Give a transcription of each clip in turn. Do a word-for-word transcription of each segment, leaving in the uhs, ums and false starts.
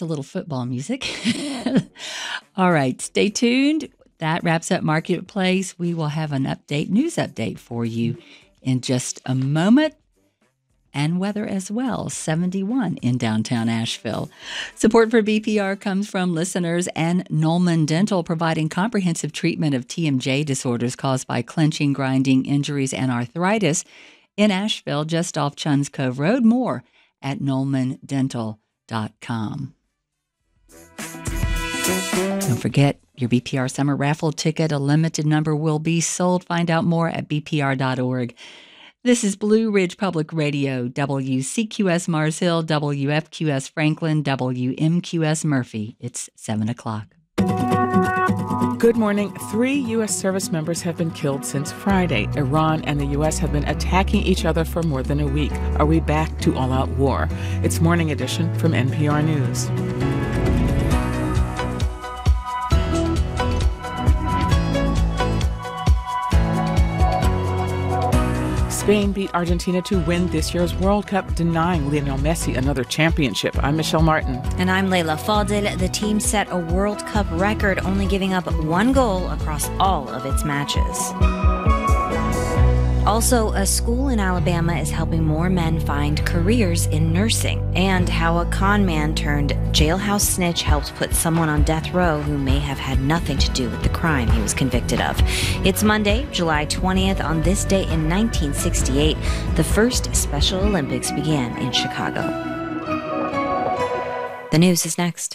a little football music. All right, stay tuned. That wraps up Marketplace. We will have an update, news update for you in just a moment. And weather as well, seventy-one in downtown Asheville. Support for B P R comes from listeners and Nolman Dental, providing comprehensive treatment of T M J disorders caused by clenching, grinding, injuries, and arthritis in Asheville, just off Chuns Cove Road. More at nolman dental dot com. Don't forget your B P R summer raffle ticket. A limited number will be sold. Find out more at b p r dot org. This is Blue Ridge Public Radio, W C Q S Mars Hill, W F Q S Franklin, W M Q S Murphy. It's seven o'clock. Good morning. Three U S service members have been killed since Friday. Iran and the U S have been attacking each other for more than a week. Are we back to all-out war? It's Morning Edition from N P R News. Spain beat Argentina to win this year's World Cup, denying Lionel Messi another championship. I'm Michelle Martin. And I'm Layla Fadel. The team set a World Cup record, only giving up one goal across all of its matches. Also, a school in Alabama is helping more men find careers in nursing, and how a con man turned jailhouse snitch helped put someone on death row who may have had nothing to do with the crime he was convicted of. It's Monday, July twentieth. On this day in nineteen sixty-eight, the first Special Olympics began in Chicago. The news is next.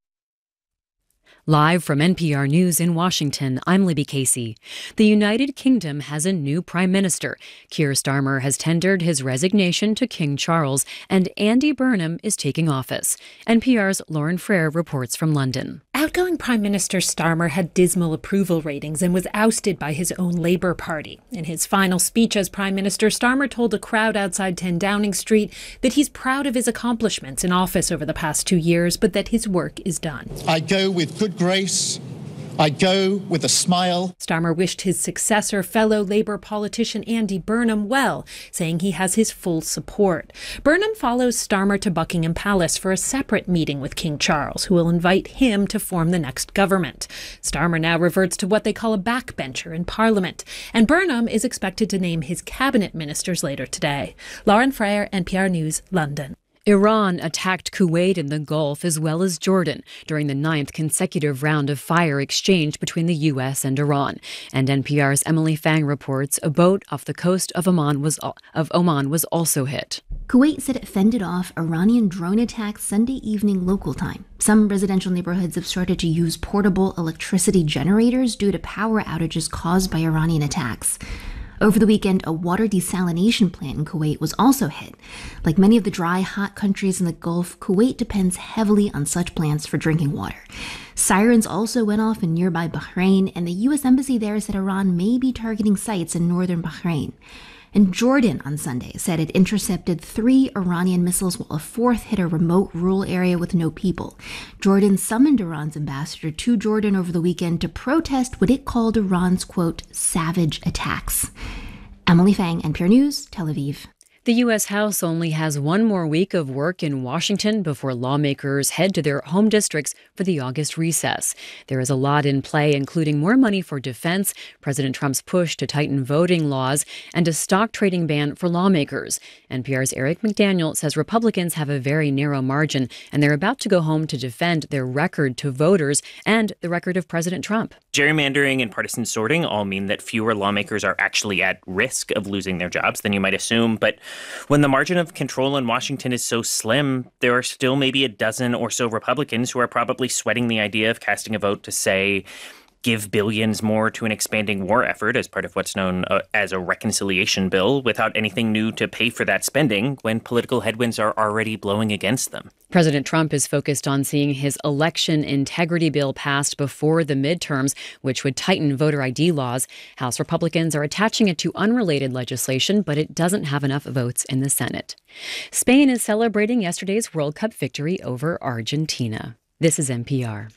Live from N P R News in Washington, I'm Libby Casey. The United Kingdom has a new prime minister. Keir Starmer has tendered his resignation to King Charles, and Andy Burnham is taking office. N P R's Lauren Frere reports from London. Outgoing Prime Minister Starmer had dismal approval ratings and was ousted by his own Labour Party. In his final speech as Prime Minister, Starmer told a crowd outside ten Downing Street that he's proud of his accomplishments in office over the past two years, but that his work is done. I go with good grace. I go with a smile. Starmer wished his successor, fellow Labour politician Andy Burnham, well, saying he has his full support. Burnham follows Starmer to Buckingham Palace for a separate meeting with King Charles, who will invite him to form the next government. Starmer now reverts to what they call a backbencher in Parliament, and Burnham is expected to name his cabinet ministers later today. Lauren Frere, N P R News, London. Iran attacked Kuwait in the Gulf as well as Jordan during the ninth consecutive round of fire exchange between the U S and Iran. And N P R's Emily Fang reports a boat off the coast of Oman was of Oman was also hit. Kuwait said it fended off Iranian drone attacks Sunday evening local time. Some residential neighborhoods have started to use portable electricity generators due to power outages caused by Iranian attacks. Over the weekend, a water desalination plant in Kuwait was also hit. Like many of the dry, hot countries in the Gulf, Kuwait depends heavily on such plants for drinking water. Sirens also went off in nearby Bahrain, and the U S embassy there said Iran may be targeting sites in northern Bahrain. And Jordan on Sunday said it intercepted three Iranian missiles while a fourth hit a remote rural area with no people. Jordan summoned Iran's ambassador to Jordan over the weekend to protest what it called Iran's, quote, savage attacks. Emily Fang, N P R News, Tel Aviv. The U S House only has one more week of work in Washington before lawmakers head to their home districts for the August recess. There is a lot in play, including more money for defense, President Trump's push to tighten voting laws, and a stock trading ban for lawmakers. N P R's Eric McDaniel says Republicans have a very narrow margin, and they're about to go home to defend their record to voters and the record of President Trump. Gerrymandering and partisan sorting all mean that fewer lawmakers are actually at risk of losing their jobs than you might assume, but when the margin of control in Washington is so slim, there are still maybe a dozen or so Republicans who are probably sweating the idea of casting a vote to say, give billions more to an expanding war effort as part of what's known uh, as a reconciliation bill without anything new to pay for that spending when political headwinds are already blowing against them. President Trump is focused on seeing his election integrity bill passed before the midterms, which would tighten voter I D laws. House Republicans are attaching it to unrelated legislation, but it doesn't have enough votes in the Senate. Spain is celebrating yesterday's World Cup victory over Argentina. This is N P R.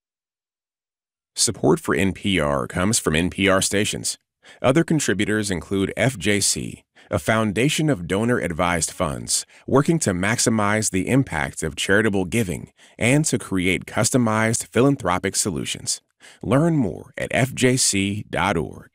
Support for N P R comes from N P R stations. Other contributors include F J C, a foundation of donor-advised funds working to maximize the impact of charitable giving and to create customized philanthropic solutions. Learn more at f j c dot org.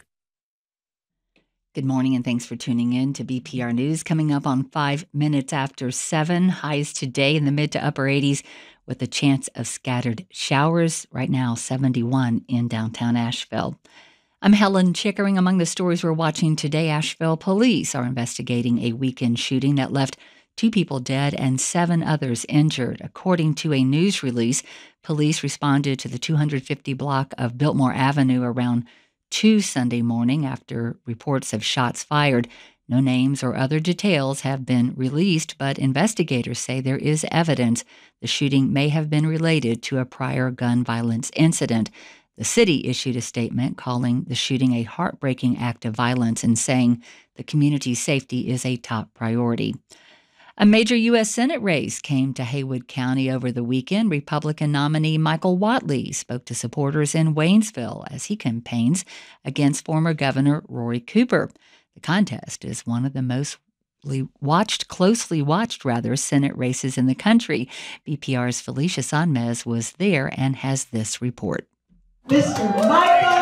Good morning and thanks for tuning in to B P R News. Coming up on five minutes after seven, highs today in the mid to upper eighties with a chance of scattered showers. Right now, seventy-one in downtown Asheville. I'm Helen Chickering. Among the stories we're watching today, Asheville police are investigating a weekend shooting that left two people dead and seven others injured. According to a news release, police responded to the two hundred fifty block of Biltmore Avenue around two Sunday morning after reports of shots fired. No names or other details have been released, but investigators say there is evidence the shooting may have been related to a prior gun violence incident. The city issued a statement calling the shooting a heartbreaking act of violence and saying the community's safety is a top priority. A major U S Senate race came to Haywood County over the weekend. Republican nominee Michael Whatley spoke to supporters in Waynesville as he campaigns against former Governor Roy Cooper. The contest is one of the most watched, closely watched, rather, Senate races in the country. B P R's Felicia Sonmez was there and has this report. Mister Michael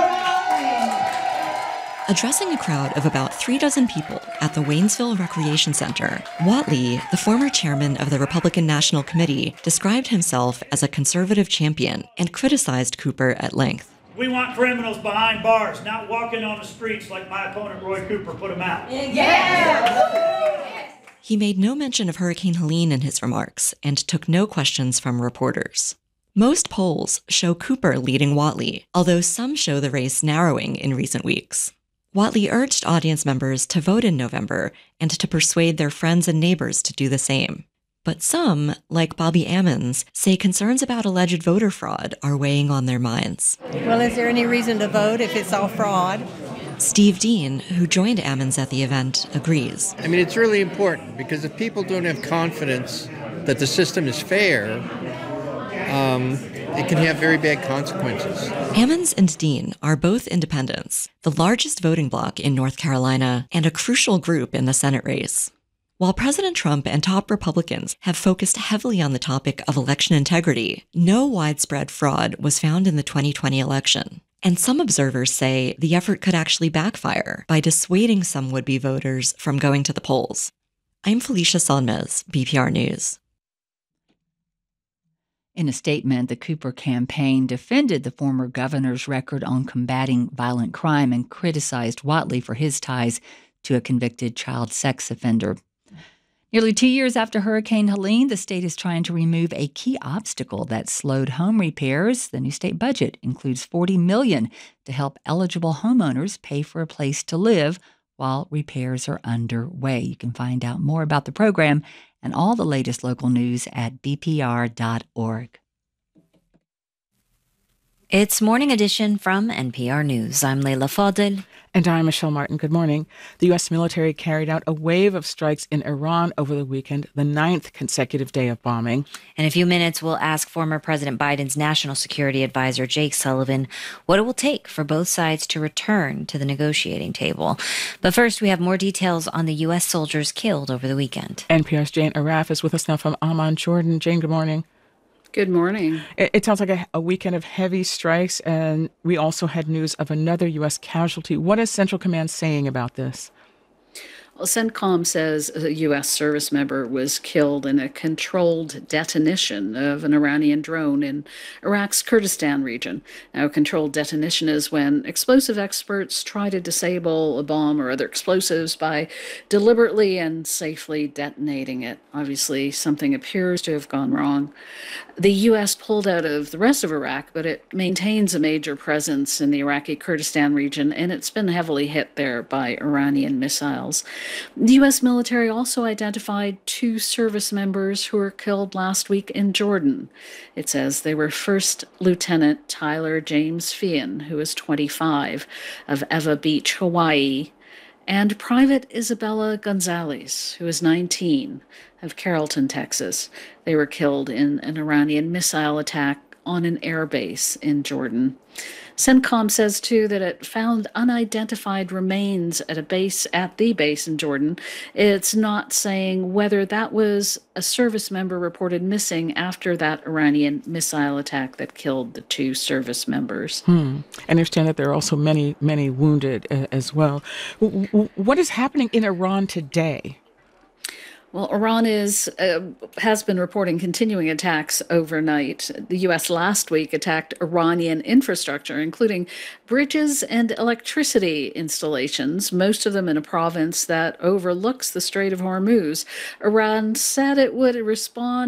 Whatley. Addressing a crowd of about three dozen people at the Waynesville Recreation Center, Whatley, the former chairman of the Republican National Committee, described himself as a conservative champion and criticized Cooper at length. We want criminals behind bars, not walking on the streets like my opponent Roy Cooper put them out. Yeah. He made no mention of Hurricane Helene in his remarks and took no questions from reporters. Most polls show Cooper leading Whatley, although some show the race narrowing in recent weeks. Whatley urged audience members to vote in November and to persuade their friends and neighbors to do the same. But some, like Bobby Ammons, say concerns about alleged voter fraud are weighing on their minds. Well, is there any reason to vote if it's all fraud? Steve Dean, who joined Ammons at the event, agrees. I mean, it's really important because if people don't have confidence that the system is fair, Um, it can have very bad consequences. Ammons and Dean are both independents, the largest voting bloc in North Carolina and a crucial group in the Senate race. While President Trump and top Republicans have focused heavily on the topic of election integrity, no widespread fraud was found in the twenty twenty election. And some observers say the effort could actually backfire by dissuading some would-be voters from going to the polls. I'm Felicia Sonmez, B P R News. In a statement, the Cooper campaign defended the former governor's record on combating violent crime and criticized Whatley for his ties to a convicted child sex offender. Nearly two years after Hurricane Helene, the state is trying to remove a key obstacle that slowed home repairs. The new state budget includes forty million dollars to help eligible homeowners pay for a place to live while repairs are underway. You can find out more about the program and all the latest local news at b p r dot org. It's Morning Edition from N P R News. I'm Leila Fadel. And I'm Michelle Martin. Good morning. The U S military carried out a wave of strikes in Iran over the weekend, the ninth consecutive day of bombing. In a few minutes, we'll ask former President Biden's national security advisor, Jake Sullivan, what it will take for both sides to return to the negotiating table. But first, we have more details on the U S soldiers killed over the weekend. N P R's Jane Araf is with us now from Amman, Jordan. Jane, good morning. Good morning. It, it sounds like a, a weekend of heavy strikes, and we also had news of another U S casualty. What is Central Command saying about this? Well, CENTCOM says a U S service member was killed in a controlled detonation of an Iranian drone in Iraq's Kurdistan region. Now, controlled detonation is when explosive experts try to disable a bomb or other explosives by deliberately and safely detonating it. Obviously, something appears to have gone wrong. The U S pulled out of the rest of Iraq, but it maintains a major presence in the Iraqi Kurdistan region, and it's been heavily hit there by Iranian missiles. The U S military also identified two service members who were killed last week in Jordan. It says they were First Lieutenant Tyler James Feehan, who is twenty-five, of Eva Beach, Hawaii, and Private Isabella Gonzalez, who is nineteen, of Carrollton, Texas. They were killed in an Iranian missile attack on an air base in Jordan. CENTCOM says, too, that it found unidentified remains at a base at the base in Jordan. It's not saying whether that was a service member reported missing after that Iranian missile attack that killed the two service members. Hmm. I understand that there are also many, many wounded uh, as well. W- w- what is happening in Iran today? Well, Iran is uh, has been reporting continuing attacks overnight. The U S last week attacked Iranian infrastructure, including bridges and electricity installations, most of them in a province that overlooks the Strait of Hormuz. Iran said it would respond